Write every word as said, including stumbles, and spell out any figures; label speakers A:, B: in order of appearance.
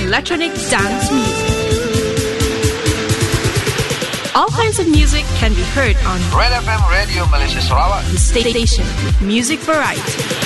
A: electronic dance music. All kinds of music can be heard on
B: Red F M Radio Malaysia Sarawak,
A: the station with music variety.